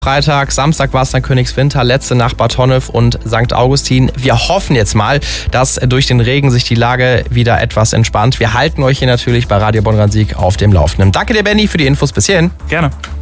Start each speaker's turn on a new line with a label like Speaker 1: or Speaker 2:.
Speaker 1: Freitag, Samstag war es dann Königswinter, letzte Nacht Bad Honnef und St. Augustin. Wir hoffen jetzt mal, dass durch den Regen sich die Lage wieder etwas entspannt. Wir halten euch hier natürlich bei Radio Bonn-Rhein-Sieg auf dem Laufenden. Danke dir, Benni, für die Infos. Bis hierhin.
Speaker 2: Gerne.